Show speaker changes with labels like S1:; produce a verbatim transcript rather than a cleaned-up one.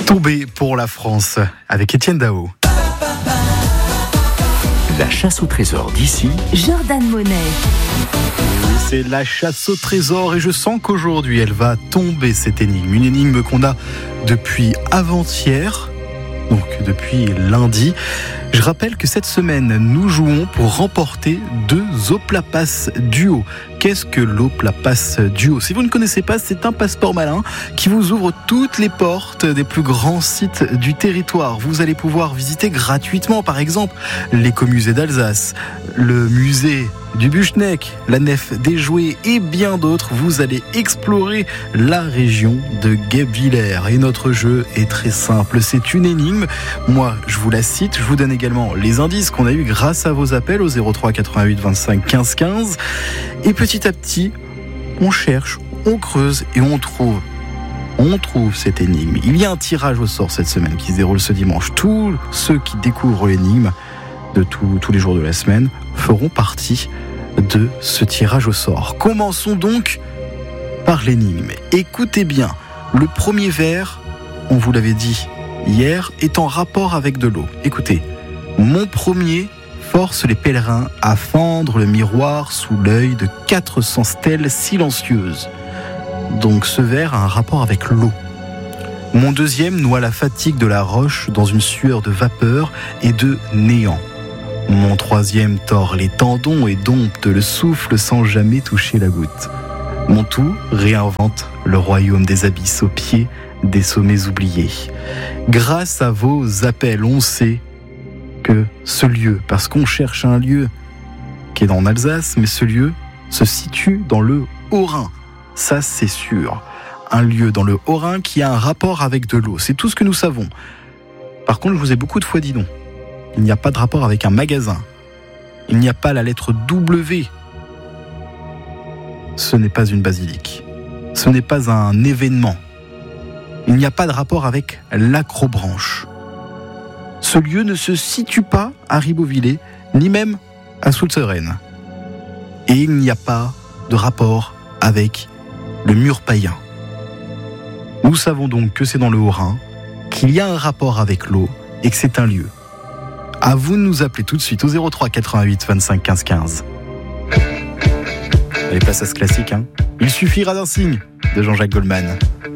S1: Tombé pour la France avec Étienne Dao.
S2: La chasse au trésor d'ici,
S3: Jordan Monet.
S1: Oui, c'est la chasse au trésor et je sens qu'aujourd'hui elle va tomber cette énigme. Une énigme qu'on a depuis avant-hier, donc depuis lundi. Je rappelle que cette semaine, nous jouons pour remporter deux Oplapass Duo. Qu'est-ce que l'Oplapass Duo ? Si vous ne connaissez pas, c'est un passeport malin qui vous ouvre toutes les portes des plus grands sites du territoire. Vous allez pouvoir visiter gratuitement, par exemple, l'écomusée d'Alsace, le musée du Buchneck, la nef des jouets et bien d'autres. Vous allez explorer la région de Guebwiller. Et notre jeu est très simple, c'est une énigme. Moi, je vous la cite, je vous donne également les indices qu'on a eu grâce à vos appels au zéro trois quatre-vingt-huit vingt-cinq quinze quinze. Et petit à petit, on cherche, on creuse et on trouve. On trouve cette énigme. Il y a un tirage au sort cette semaine qui se déroule ce dimanche. Tous ceux qui découvrent l'énigme de tout, tous les jours de la semaine feront partie de ce tirage au sort. Commençons donc par l'énigme. Écoutez bien, le premier vers, on vous l'avait dit hier, est en rapport avec de l'eau. Écoutez, mon premier force les pèlerins à fendre le miroir sous l'œil de quatre cents stèles silencieuses. Donc ce vers a un rapport avec l'eau. Mon deuxième noie la fatigue de la roche dans une sueur de vapeur et de néant. Mon troisième tord les tendons et dompte le souffle sans jamais toucher la goutte. Mon tout réinvente le royaume des abysses au pied des sommets oubliés. Grâce à vos appels, on sait que ce lieu, parce qu'on cherche un lieu qui est en Alsace, mais ce lieu se situe dans le Haut-Rhin. Ça, c'est sûr. Un lieu dans le Haut-Rhin qui a un rapport avec de l'eau. C'est tout ce que nous savons. Par contre, je vous ai beaucoup de fois dit non. Il n'y a pas de rapport avec un magasin. Il n'y a pas la lettre W. Ce n'est pas une basilique. Ce n'est pas un événement. Il n'y a pas de rapport avec l'Acrobranche. Ce lieu ne se situe pas à Ribeauvillé, ni même à Soultzeren. Et il n'y a pas de rapport avec le mur païen. Nous savons donc que c'est dans le Haut-Rhin, qu'il y a un rapport avec l'eau et que c'est un lieu. À vous de nous appeler tout de suite au zéro trois quatre-vingt-huit vingt-cinq quinze quinze. Allez, place à ce classique, hein. Il suffira d'un signe de Jean-Jacques Goldman.